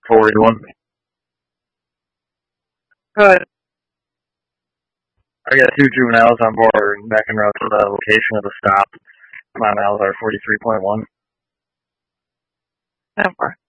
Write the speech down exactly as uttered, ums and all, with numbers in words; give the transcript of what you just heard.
Forty-one. Good. I got two juveniles on board, back en route to the location of the stop. My miles are forty-three point one. Number.